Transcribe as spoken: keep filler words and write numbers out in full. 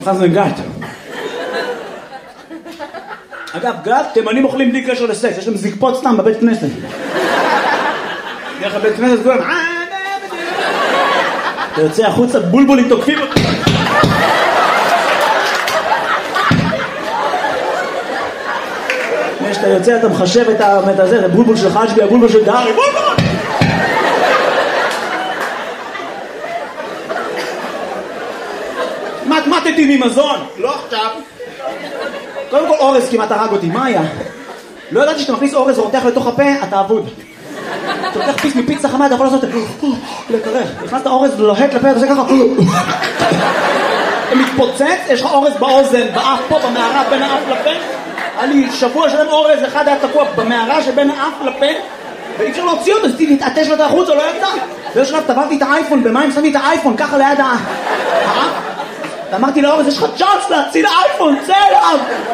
חזן גת. אגב, גת, תימנים אוכלים בלי קשר לסקס, יש להם זקפות סתם בבית כנסת. איך הבית כנסת כולם, אתה יוצא החוצה, בולבולים תוקפים אותי. כשאתה יוצא אתה מחשב את הזה, את הבולבול של חשבי, הבולבול של דארי, בולבול! מתמטתי ממזון, לא עכשיו. קודם כל אורז כמעט הרג אותי, מה היה? לא ידעתי שאתה מכניס אורז ורותח לתוך הפה, אתה אבוד. אתה לוקח פיס מפיצה חמה, אתה יכול לעשות לקרח. נכנסת אורז לוהט לפה, אתה עושה ככה. אתה מתפוצץ, יש לך אורז באוזן, באף פה, במערה, בין האף לפה. היה לי שבוע שלם אורז, אחד היה תקוע במערה שבין האף לפה, ואי אפשר להוציא אותו, אז תתעטש לו את החוץ, או לא יצא. באיזשהו שלב טבעתי את האייפון, במים שמתי את האייפון, ככה ליד האף. ואמרתי לאורז, יש לך צ'אנס להציל האייפון, צא אליו!